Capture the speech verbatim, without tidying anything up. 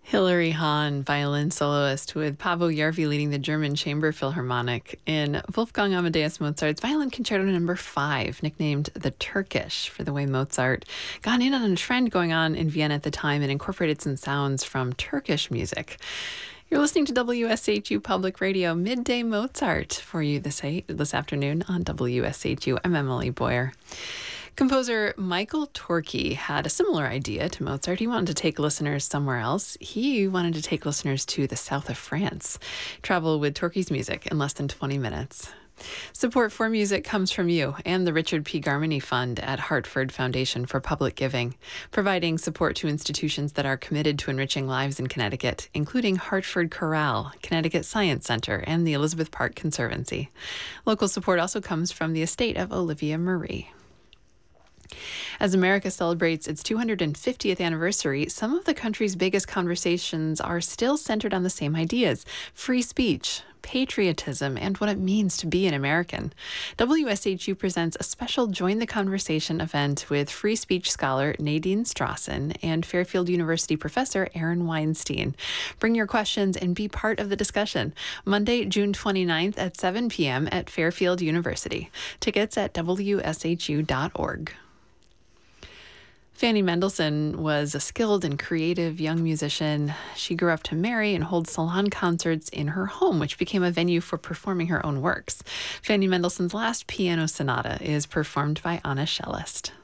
Hilary Hahn, violin soloist, with Paavo Järvi leading the German Chamber Philharmonic in Wolfgang Amadeus Mozart's Violin Concerto Number Five, nicknamed the Turkish for the way Mozart got in on a trend going on in Vienna at the time and incorporated some sounds from Turkish music. You're listening to W S H U Public Radio Midday Mozart for you this, this afternoon on W S H U. I'm Emily Boyer. Composer Michael Torke had a similar idea to Mozart. He wanted to take listeners somewhere else. He wanted to take listeners to the south of France. Travel with Torke's music in less than twenty minutes. Support for music comes from you and the Richard P. Garmany Fund at Hartford Foundation for Public Giving, providing support to institutions that are committed to enriching lives in Connecticut, including Hartford Chorale, Connecticut Science Center, and the Elizabeth Park Conservancy. Local support also comes from the estate of Olivia Marie. As America celebrates its two hundred fiftieth anniversary, some of the country's biggest conversations are still centered on the same ideas: free speech, patriotism, and what it means to be an American. W S H U presents a special Join the Conversation event with free speech scholar Nadine Strawson and Fairfield University professor Aaron Weinstein. Bring your questions and be part of the discussion. Monday, June twenty-ninth at seven p.m. at Fairfield University. Tickets at W S H U dot org. Fanny Mendelssohn was a skilled and creative young musician. She grew up to marry and hold salon concerts in her home, which became a venue for performing her own works. Fanny Mendelssohn's last piano sonata is performed by Anna Cellist.